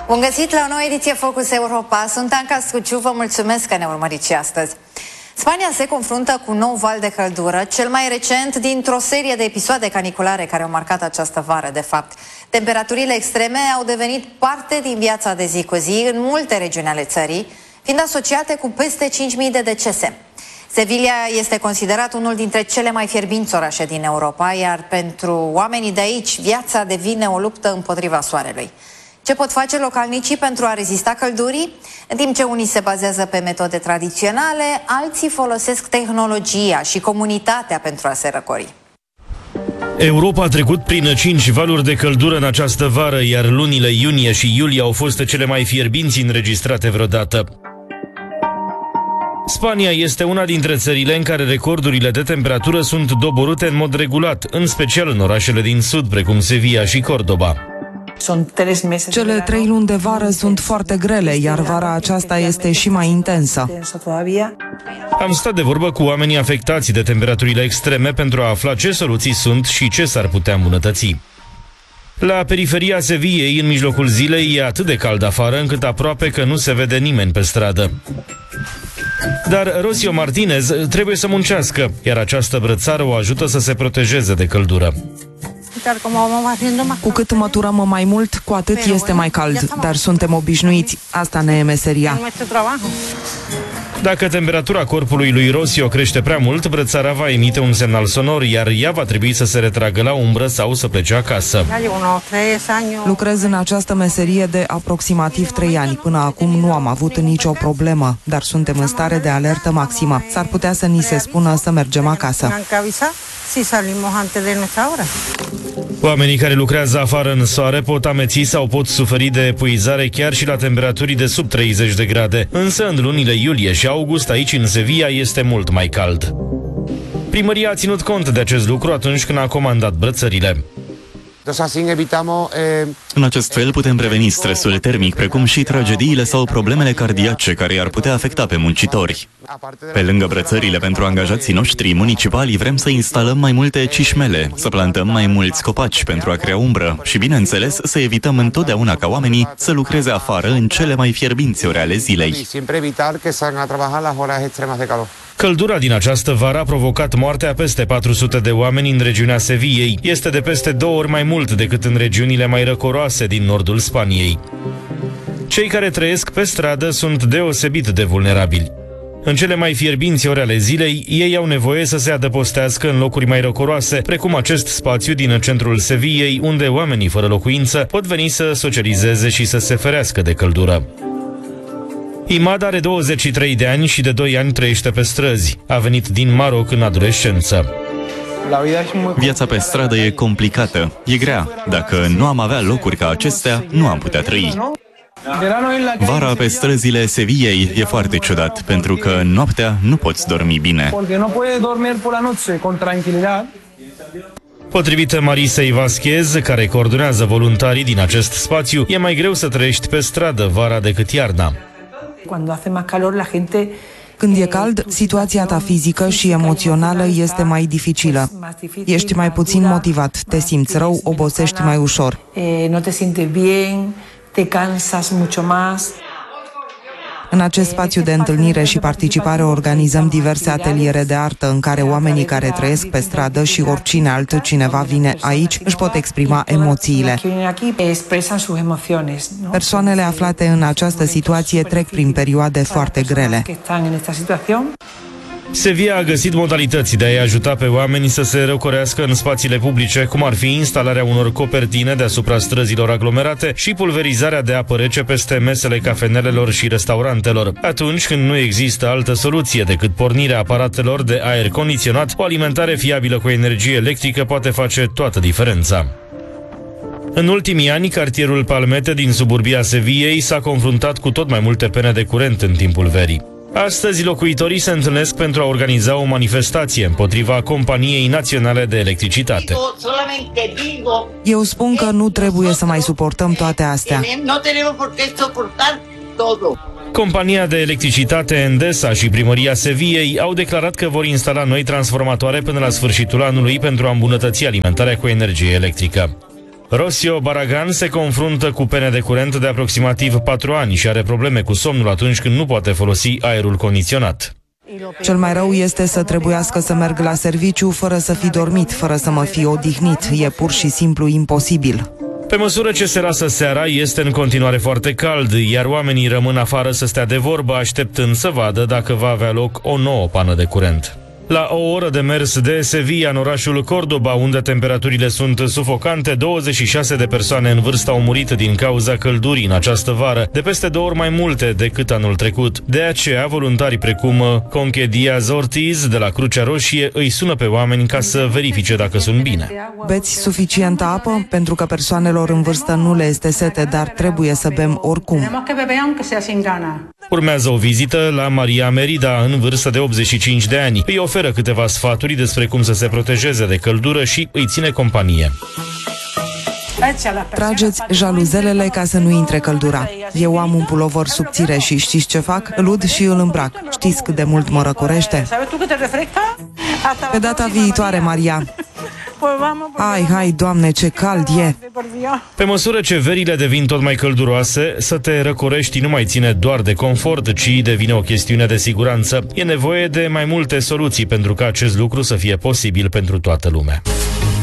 Bun găsit la o nouă ediție Focus Europa. Sunt Anca Scuciu, vă mulțumesc că ne urmăriți și astăzi. Spania se confruntă cu un nou val de căldură, cel mai recent dintr-o serie de episoade caniculare care au marcat această vară, de fapt. Temperaturile extreme au devenit parte din viața de zi cu zi în multe regiuni ale țării, fiind asociate cu peste 5.000 de decese. Sevilla este considerat unul dintre cele mai fierbinți orașe din Europa, iar pentru oamenii de aici, viața devine o luptă împotriva soarelui. Ce pot face localnicii pentru a rezista căldurii? În timp ce unii se bazează pe metode tradiționale, alții folosesc tehnologia și comunitatea pentru a se răcori. Europa a trecut prin 5 valuri de căldură în această vară, iar lunile iunie și iulie au fost cele mai fierbinți înregistrate vreodată. Spania este una dintre țările în care recordurile de temperatură sunt doborâte în mod regulat, în special în orașele din sud, precum Sevilla și Córdoba. Cele 3 luni de vară sunt foarte grele, iar vara aceasta este și mai intensă. Am stat de vorbă cu oamenii afectați de temperaturile extreme pentru a afla ce soluții sunt și ce s-ar putea îmbunătăți. La periferia Sevillei, în mijlocul zilei, e atât de cald afară încât aproape că nu se vede nimeni pe stradă. Dar Rocío Martínez trebuie să muncească, iar această brățară o ajută să se protejeze de căldură. Cu cât măturăm mai mult, cu atât este mai cald, dar suntem obișnuiți. Asta ne e meseria. Dacă temperatura corpului lui Rocío crește prea mult, brățara va emite un semnal sonor, iar ea va trebui să se retragă la umbră sau să plece acasă. Lucrez în această meserie de aproximativ 3 ani. Până acum nu am avut nicio problemă, dar suntem în stare de alertă maximă. S-ar putea să ni se spună să mergem acasă. Oamenii care lucrează afară în soare pot ameți sau pot suferi de epuizare chiar și la temperaturi de sub 30 de grade. Însă în lunile iulie și august aici în Sevilla este mult mai cald. Primăria a ținut cont de acest lucru atunci când a comandat brățările. În acest fel putem preveni stresul termic, precum și tragediile sau problemele cardiace care ar putea afecta pe muncitori. Pe lângă brățările pentru angajații noștri municipali, vrem să instalăm mai multe cișmele, să plantăm mai mulți copaci pentru a crea umbră și, bineînțeles, să evităm întotdeauna ca oamenii să lucreze afară în cele mai fierbinți ore ale zilei. Căldura din această vară a provocat moartea a peste 400 de oameni în regiunea Sevillei. Este de peste 2 ori mai mult decât în regiunile mai răcoroase din nordul Spaniei. Cei care trăiesc pe stradă sunt deosebit de vulnerabili. În cele mai fierbinți ore ale zilei, ei au nevoie să se adăpostească în locuri mai răcoroase, precum acest spațiu din centrul Sevillei, unde oamenii fără locuință pot veni să socializeze și să se ferească de căldură. Imad are 23 de ani și de 2 ani trăiește pe străzi. A venit din Maroc în adolescență. Viața pe stradă e complicată, e grea. Dacă nu am avea locuri ca acestea, nu am putea trăi. Vara pe străzile Sevillei e foarte ciudat, pentru că noaptea nu poți dormi bine. Potrivit Marisei Vasquez, care coordonează voluntarii din acest spațiu, e mai greu să trăiești pe stradă vara decât iarna. Când e cald, situația ta fizică și emoțională este mai dificilă. Ești mai puțin motivat, te simți rău, obosești mai ușor. În acest spațiu de întâlnire și participare organizăm diverse ateliere de artă în care oamenii care trăiesc pe stradă și oricine altcineva vine aici își pot exprima emoțiile. Persoanele aflate în această situație trec prin perioade foarte grele. Sevilla a găsit modalități de a-i ajuta pe oameni să se răcorească în spațiile publice, cum ar fi instalarea unor copertine deasupra străzilor aglomerate și pulverizarea de apă rece peste mesele cafenelelor și restaurantelor. Atunci când nu există altă soluție decât pornirea aparatelor de aer condiționat, o alimentare fiabilă cu energie electrică poate face toată diferența. În ultimii ani, cartierul Palmete din suburbia Sevillei s-a confruntat cu tot mai multe pene de curent în timpul verii. Astăzi, locuitorii se întâlnesc pentru a organiza o manifestație împotriva Companiei Naționale de Electricitate. Eu spun că nu trebuie să mai suportăm toate astea. Compania de electricitate Endesa și primăria Sevillei au declarat că vor instala noi transformatoare până la sfârșitul anului pentru a îmbunătăți alimentarea cu energie electrică. Rosio Baragan se confruntă cu pene de curent de aproximativ 4 ani și are probleme cu somnul atunci când nu poate folosi aerul condiționat. Cel mai rău este să trebuiască să merg la serviciu fără să fi dormit, fără să mă fi odihnit. E pur și simplu imposibil. Pe măsură ce se lasă seara, este în continuare foarte cald, iar oamenii rămân afară să stea de vorbă, așteptând să vadă dacă va avea loc o nouă pană de curent. La o oră de mers de Sevilla, în orașul Cordoba, unde temperaturile sunt sufocante, 26 de persoane în vârstă au murit din cauza căldurii în această vară, de peste 2 ori mai multe decât anul trecut. De aceea, voluntarii precum Conche Diaz Ortiz de la Crucea Roșie îi sună pe oameni ca să verifice dacă sunt bine. Beți suficientă apă? Pentru că persoanelor în vârstă nu le este sete, dar trebuie să bem oricum. Urmează o vizită la Maria Merida, în vârstă de 85 de ani. Îi oferă câteva sfaturi despre cum să se protejeze de căldură și îi ține companie. Trageți jaluzelele ca să nu intre căldura. Eu am un pulover subțire și știți ce fac? Îl ud și îl îmbrac. Știți cât de mult mă răcorește? Pe data viitoare, Maria. Hai, Doamne, ce cald e! Pe măsură ce verile devin tot mai călduroase, să te răcorești nu mai ține doar de confort, ci devine o chestiune de siguranță. E nevoie de mai multe soluții pentru ca acest lucru să fie posibil pentru toată lumea.